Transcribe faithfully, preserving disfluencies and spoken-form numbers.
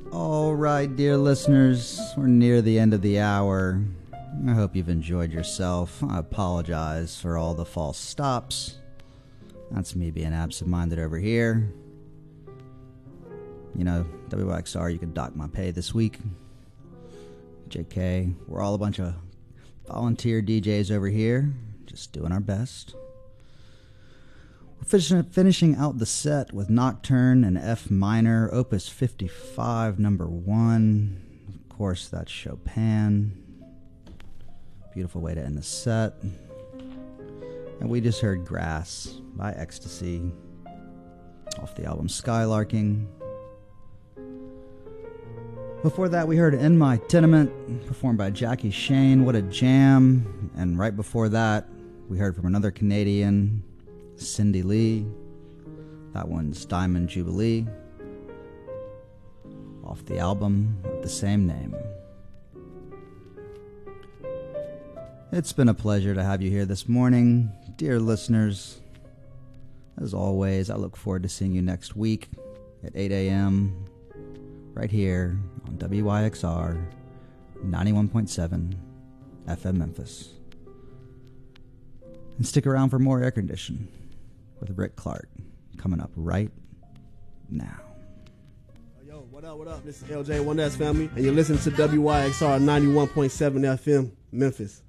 All right, dear listeners, we're near the end of the hour. I hope you've enjoyed yourself. I apologize for all the false stops. That's me being absent-minded over here. You know, W Y X R, you can dock my pay this week. J K, we're all a bunch of volunteer D Js over here, just doing our best. We're finishing, finishing out the set with Nocturne in F minor, Opus fifty-five, number one. Of course, that's Chopin. Beautiful way to end the set. And we just heard Grass by Ecstasy off the album Skylarking. Before that, we heard In My Tenement, performed by Jackie Shane. What a jam. And right before that, we heard from another Canadian, Cindy Lee. That one's Diamond Jubilee, off the album of the same name. It's been a pleasure to have you here this morning, dear listeners. As always, I look forward to seeing you next week at eight a.m. right here on W Y X R ninety-one point seven F M Memphis. And stick around for more Air Condition with Rick Clark coming up right now. Yo, what up, what up? This is L J one S family, and you're listening to W Y X R ninety-one point seven F M Memphis.